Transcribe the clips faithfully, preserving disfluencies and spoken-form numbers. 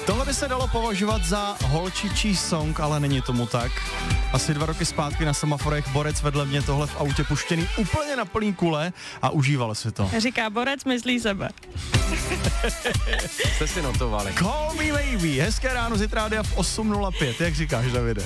Tohle by se dalo považovat za holčičí song, ale není tomu tak. Asi dva roky zpátky na semaforech borec vedle mě tohle v autě puštěný úplně na plný kule a užíval si to. Říká borec, myslí sebe. Jste si notovali. Call me baby, hezké ráno, zítra rádia v osm nula pět, jak říkáš, Davide?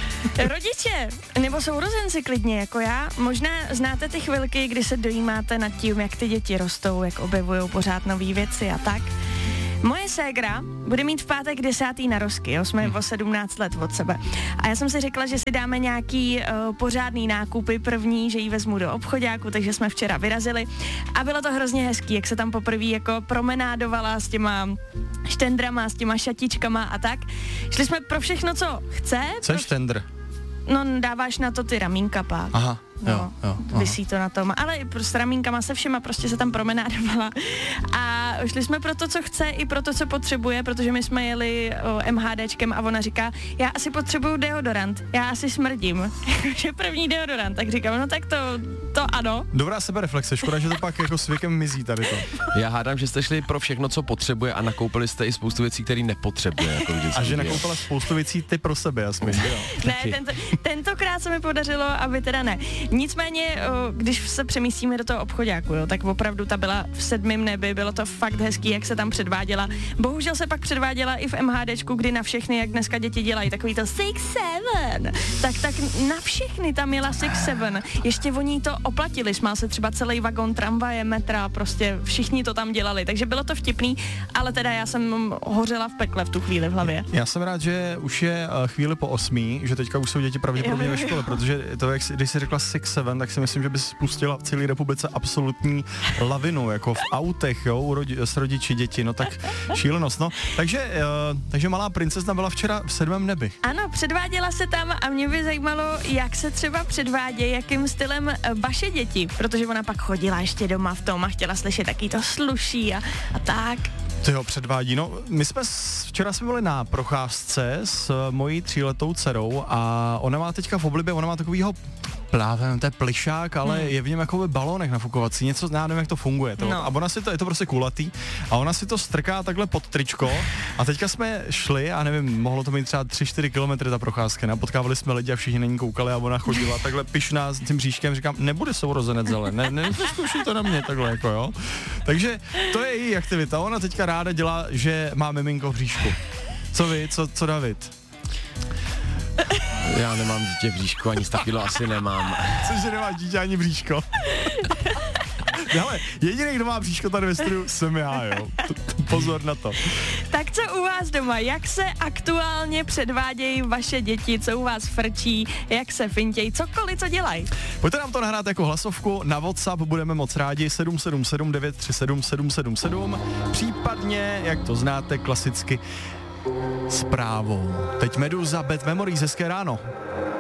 Rodiče, nebo sourozenci klidně, jako já, možná znáte ty chvilky, kdy se dojímáte nad tím, jak ty děti rostou, jak objevují pořád nový věci a tak. Moje ségra bude mít v pátek desátý narozky, jo, jsme o sedmnáct let od sebe. A já jsem si řekla, že si dáme nějaký uh, pořádný nákupy první, že ji vezmu do obchoďáku, takže jsme včera vyrazili. A bylo to hrozně hezký, jak se tam poprvé jako promenádovala s těma štendrama, s těma šatičkama a tak. Šli jsme pro všechno, co chce. Co je pro... štendr? No, dáváš na to ty ramínka pak. Aha, no, jo, jo. Aha. Visí to na tom, ale s ramínkama se všema prostě se tam promenádovala. A šli jsme pro to, co chce, i pro to, co potřebuje, protože my jsme jeli o, MHDčkem a ona říká, já asi potřebuju deodorant, já asi smrdím. Že první deodorant, tak říkám, no tak to, to ano. Dobrá sebereflexe, škoda, že to pak jako s věkem mizí tady to. Já hádám, že jste šli pro všechno, co potřebuje a nakoupili jste i spoustu věcí, které nepotřebuje. Jako a že nakoupila spoustu věcí ty pro sebe, aspoň. Ne, tento, tentokrát se mi podařilo, aby teda ne. Nicméně, o, když se přemístíme do toho obchoďáku, jo, tak opravdu ta byla v sedmém nebi, bylo to fakt hezký, jak se tam předváděla. Bohužel se pak předváděla i v MHDčku, kdy na všechny, jak dneska děti dělají, takový to six seven. Tak, tak na všechny tam jela six seven. Ještě oni to oplatili, smál se třeba celý vagon tramvaje, metra, prostě všichni to tam dělali, takže bylo to vtipný, ale teda já jsem hořela v pekle v tu chvíli v hlavě. Já jsem rád, že už je chvíli po osmí, že teďka už jsou děti pravděpodobně ve škole, protože to, jak jsi, když jsi řekla six seven, tak si myslím, že bys spustila v celé republice absolutní lavinu, jako v autech, jo, rodi, s rodiči děti, no tak šílenost, no. Takže, uh, takže malá princezna byla včera v sedmém nebi. Ano, předváděla se tam a mě by zajímalo, jak se třeba předvádějí, jakým stylem vaše děti, protože ona pak chodila ještě doma v tom a chtěla slyšet taky to sluší a, a tak. To jo, předvádí. No, my jsme včera jsme byli na procházce s mojí tříletou dcerou a ona má teďka v oblibě, ona má takovýho plávem, to je plišák, ale hmm. je v něm jako balónek nafukovací, něco, já nevím, jak to funguje. To. No. A ona si to, je to prostě kulatý, a ona si to strká takhle pod tričko a teďka jsme šli a nevím, mohlo to mít třeba tři čtyři kilometry ta procházka, ne? Potkávali jsme lidi a všichni na ní koukali a ona chodila takhle pyšná s tím bříškem, říkám, nebude sourozenec zelen, ne, ne, zkoušej to na mě takhle, jako jo. Takže to je její aktivita, ona teďka ráda dělá, že má miminko v bříšku. Co vy, co, co David? Já nemám dítě v bříšku, ani stakilo asi nemám. Cože nemáš dítě ani bříško? Hele, jediný, kdo má bříško tady ve studiu, jsem já, jo. Pozor na to. Tak co u vás doma? Jak se aktuálně předvádějí vaše děti? Co u vás frčí? Jak se fintějí? Cokoliv, co dělají? Pojďte nám to nahrát jako hlasovku. Na WhatsApp budeme moc rádi sedm sedm sedm devět tři sedm sedm sedm sedm. Případně, jak to znáte, klasicky zprávou. Teď Meduza, Bad Memories, hezké ráno.